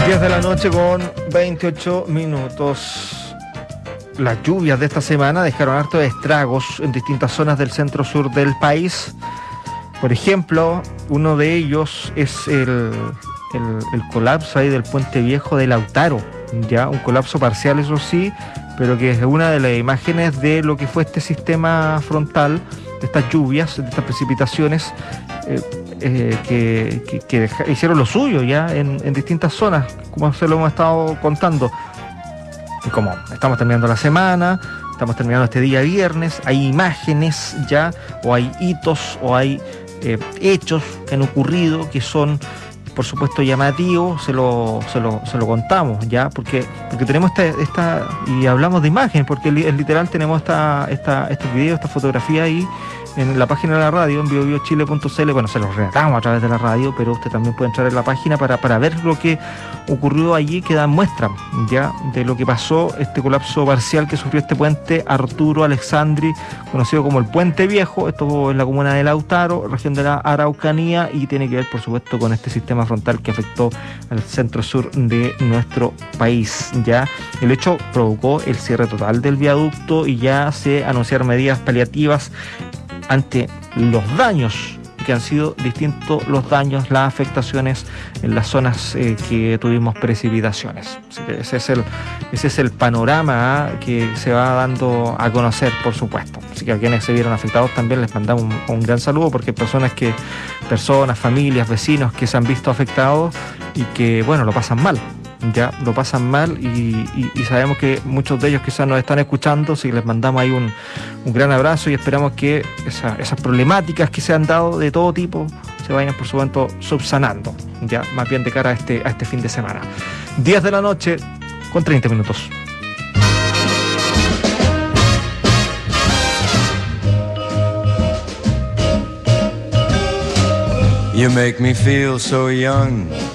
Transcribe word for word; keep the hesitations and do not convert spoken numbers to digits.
diez de la noche con veintiocho minutos. Las lluvias de esta semana dejaron hartos estragos en distintas zonas del centro-sur del país. Por ejemplo, uno de ellos es el, el, el colapso ahí del Puente Viejo de Lautaro. Ya, un colapso parcial, eso sí, pero que es una de las imágenes de lo que fue este sistema frontal, de estas lluvias, de estas precipitaciones eh, eh, que, que, que deja, hicieron lo suyo ya en, en distintas zonas, como se lo hemos estado contando. Y como estamos terminando la semana, estamos terminando este día viernes, hay imágenes ya, o hay hitos, o hay eh, hechos que han ocurrido que son, por supuesto, llamativos, se lo, se lo, se lo contamos ya, porque, porque tenemos esta, esta, y hablamos de imágenes, porque es literal, tenemos esta, esta, estos videos, esta fotografía ahí en la página de la radio, en bio bio chile punto c l. Bueno, se los relatamos a través de la radio, pero usted también puede entrar en la página para, para ver lo que ocurrió allí, que dan muestra ya de lo que pasó, este colapso parcial que sufrió este puente Arturo Alexandri, conocido como el Puente Viejo. Esto en la comuna de Lautaro, región de la Araucanía, y tiene que ver, por supuesto, con este sistema frontal que afectó al centro-sur de nuestro país. Ya el hecho provocó el cierre total del viaducto y ya se anunciaron medidas paliativas ante los daños, que han sido distintos los daños, las afectaciones en las zonas eh, que tuvimos precipitaciones. Así que ese es el, ese es el panorama ¿eh? que se va dando a conocer, por supuesto. Así que a quienes se vieron afectados también les mandamos un, un gran saludo, porque hay personas que, personas, familias, vecinos que se han visto afectados y que, bueno, lo pasan mal. Ya lo pasan mal y, y, y sabemos que muchos de ellos quizás nos están escuchando, así que les mandamos ahí un, un gran abrazo y esperamos que esa, esas problemáticas que se han dado de todo tipo se vayan, por supuesto, subsanando, ya más bien de cara a este, a este fin de semana. diez de la noche con treinta minutos. You make me feel so young.